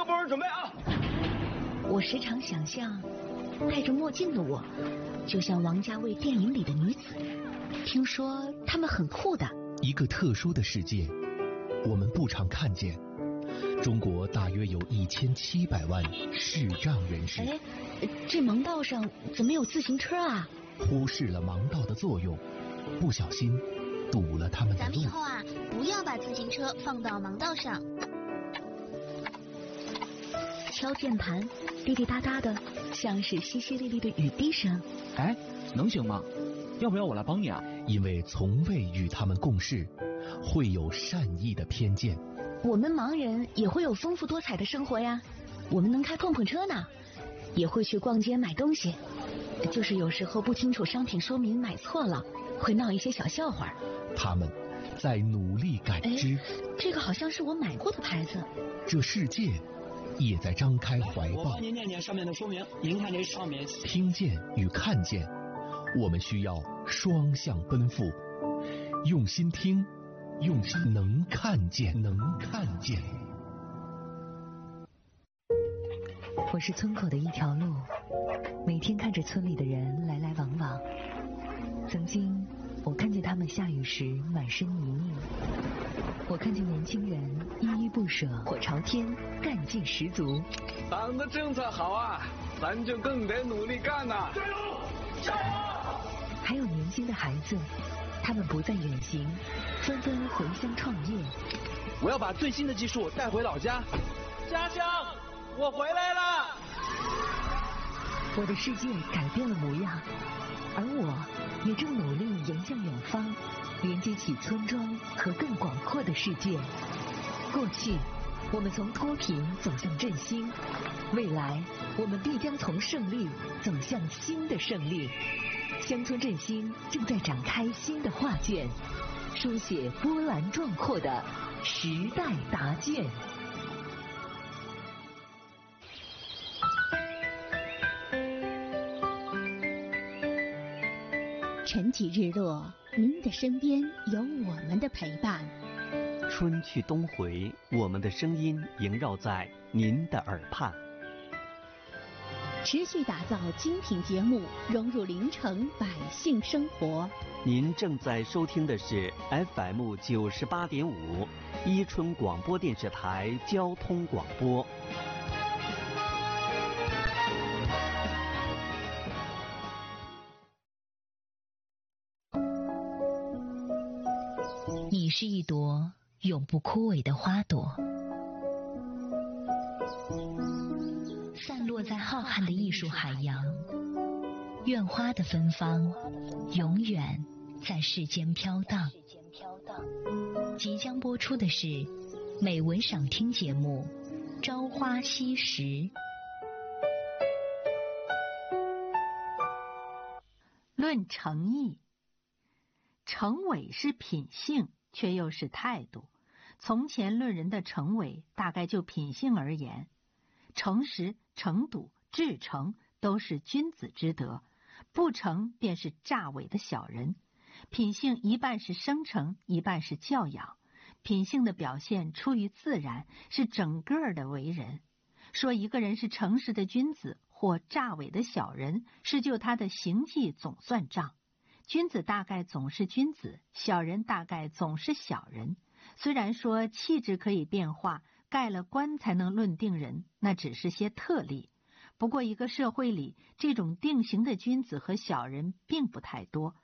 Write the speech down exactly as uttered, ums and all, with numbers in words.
夫人准备啊！ 我时常想象，戴着墨镜的我，就像王家卫电影里的女子。听说她们很酷的。 一个特殊的世界，我们不常看见。中国大约有一千七百万视障人士。 哎，这盲道上怎么有自行车啊？ 忽视了盲道的作用，不小心堵了他们的路。 咱们以后啊，不要把自行车放到盲道上。 敲键盘，滴滴答答的，像是淅淅沥沥的雨滴声。 哎，能行吗？要不要我来帮你啊？ 因为从未与他们共事，会有善意的偏见。 我们盲人也会有丰富多彩的生活呀，我们能开碰碰车呢，也会去逛街买东西，就是有时候不清楚商品说明买错了，会闹一些小笑话。 他们在努力感知。 这个好像是我买过的牌子。 这世界也在张开怀抱。 我帮您念念上面的说明，您看这上面。 听见与看见，我们需要双向奔赴，用心听，用心能看见，能看见。 我是村口的一条路，每天看着村里的人来来往往。曾经我看见他们下雨时满身泥泞，我看见年轻人依依不舍，火朝天，干劲十足。 党的政策好啊，咱就更得努力干呐！ 加油，加油！ 还有年轻的孩子，他们不再远行，纷纷回乡创业。 我要把最新的技术带回老家。家乡，我回来了！ 我的世界改变了模样，而我也正努力迎向远方，连接起村庄和更广阔的世界。过去，我们从脱贫走向振兴，未来，我们必将从胜利走向新的胜利。乡村振兴正在展开新的画卷，书写波澜壮阔的时代答卷。 晨起日落，您的身边有我们的陪伴。 春去冬回，我们的声音萦绕在您的耳畔。 持续打造精品节目，融入临城百姓生活。 您正在收听的是 F M 九十八点五，伊春广播电视台交通广播。 你是一朵永不枯萎的花朵，散落在浩瀚的艺术海洋。愿花的芬芳永远在世间飘荡。即将播出的是美文赏听节目《朝花夕拾》。 论诚意，诚伪是品性，却又是态度。从前论人的诚伪，大概就品性而言。诚实、诚笃、至诚都是君子之德，不诚便是诈伪的小人。品性一半是生成，一半是教养。品性的表现出于自然，是整个的为人。说一个人是诚实的君子或诈伪的小人，是就他的行迹总算账。君子大概总是君子，小人大概总是小人。虽然说气质可以变化，盖了棺才能论定人，那只是些特例。不过一个社会里，这种定型的君子和小人并不太多，